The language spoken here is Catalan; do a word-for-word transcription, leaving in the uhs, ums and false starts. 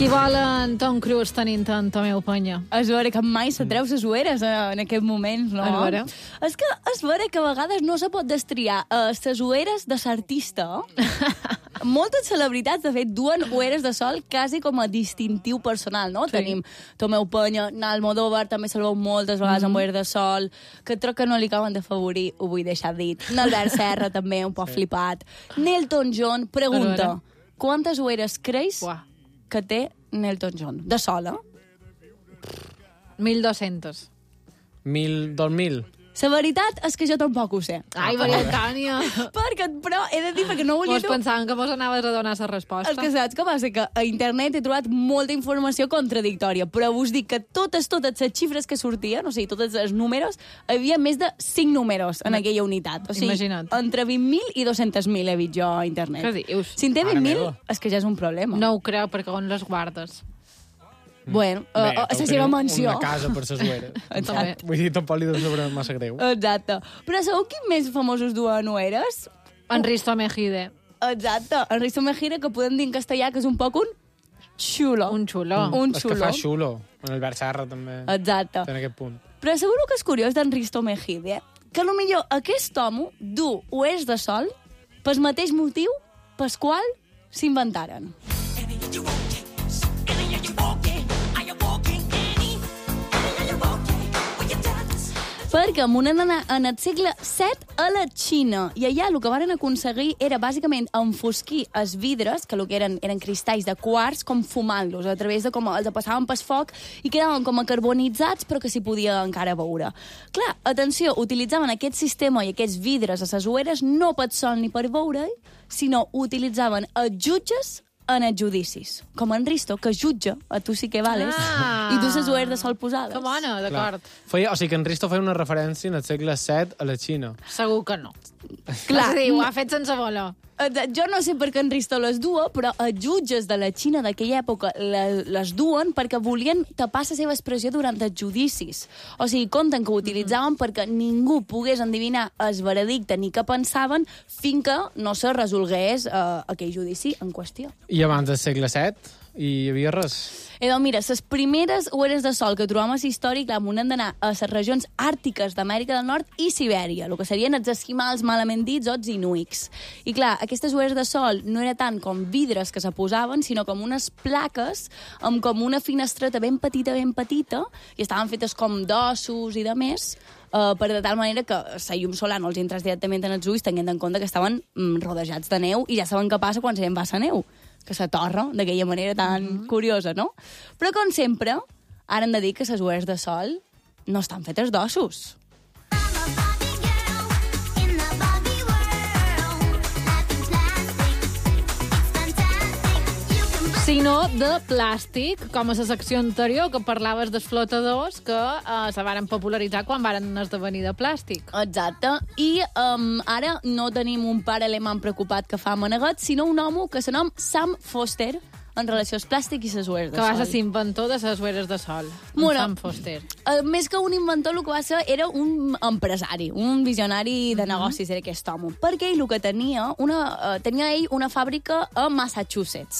Qui vol en Tom Cruise tenint en Tomeu Penya? És vera que mai s'atreu les ueres en aquests moments, no? És vera. És que és vera que a vegades no se pot destriar les ueres de l'artista. Moltes celebritats, de fet, duen ueres de sol quasi com a distintiu personal, no? Sí. Tenim Tomeu Penya, Almodóvar, també se'l veu moltes vegades mm. amb ueres de sol, que troc que no li acaben de favorir, ho vull deixar dit. Albert Serra, també, un poc sí. flipat. Nelton John, pregunta, quantes ueres creus Uah. que té Nelton John? De sol, eh? mil dos-cents. Mil, dos mil. La veritat és que jo tampoc ho sé. Ai, Maria Antònia. Perquè, però he de dir, perquè no volia... Mos pensàvem que mos anaves a donar la resposta. És que saps què passa? Que a internet he trobat molta informació contradictòria, però us dic que totes, totes les xifres que sortien, o sigui, tots els números, hi havia més de cinc números en aquella unitat. O sigui, Imagina't. entre vint mil i dos-cents mil he vist jo a internet. Què dius? Si en té Mare vint mil, meva. és que ja és un problema. No ho creu, perquè on les guardes? Bueno, Bé, a la seva mansió. Una casa per ses ueres. Exacte. Vull dir, tampoc li deu sobre massa greu. Exacte. Però sabeu quin més famosos duen ueres? En Risto Mejide. Exacte. En Risto Mejide, que podem dir en castellà que és un poc un xulo. Un xulo. Un És que xulo. fa xulo. En Albert Serra també. Exacte. En aquest punt. Però seguro que és curiós d'en Risto Mejide, que potser aquest home du uers de sol pel mateix motiu pel qual s'inventaren. Perquè m'han d'anar en el segle set a la Xina, i allà el que van aconseguir era bàsicament enfosquir els vidres, que el que eren, eren cristalls de quars, com fumant-los, a través de com els passaven pel foc i quedaven com a carbonitzats, però que s'hi podia encara veure. Clar, atenció, utilitzaven aquest sistema i aquests vidres a les ueres no per sol ni per veure-hi, sinó utilitzaven els jutges en els judicis. Com en Risto, que jutja, a tu sí que vales, Ah. i tu les uers de sol posades. Que bona, d'acord. Feia, o sigui que en Risto feia una referència en el segle set a la Xina. Segur que no. Clar, És a dir, ho ha fet sense voler. jo no sé per què en Risto les dua, però els jutges de la Xina d'aquella època les, les duen perquè volien tapar la seva expressió durant els judicis. O sigui, compten que ho utilitzaven perquè ningú pogués endevinar el veredicte ni què pensaven fins que no se resolgués eh, aquell judici en qüestió. I abans del segle set hi havia res. Eh, doncs mira, les primeres ueres de sol que trobam a la història, clar, m'han d'anar a les regions àrtiques d'Amèrica del Nord i Sibèria, el que serien els esquimals malament dits o els inuits. I clar, aquestes ueres de sol no era tant com vidres que se posaven, sinó com unes plaques amb com una finestreta ben petita, ben petita, i estaven fetes com d'ossos i de més, Uh, per de tal manera que la llum solar no els entrés directament en els ulls, tenint en compte que estaven mm, rodejats de neu, i ja saben què passa quan se va la neu, que se torra d'aquella manera tan mm-hmm. curiosa, no? Però, com sempre, ara hem de dir que les uers de sol no estan fetes d'ossos. Sinó de plàstic, com a la secció anterior, que parlaves dels flotadors que eh, se varen popularitzar quan varen esdevenir de plàstic. Exacte. I um, ara no tenim un pare alemany preocupat que fa maneguet, sinó un home que se nom Sam Foster, en relació als plàstics i les uers de Que va sol. ser inventor de les ueres de sol. Bueno, Sam Foster. Uh, més que un inventor, el que va ser era un empresari, un visionari de negocis, era aquest home. Perquè ell el que tenia, una, uh, tenia ell una fàbrica a Massachusetts.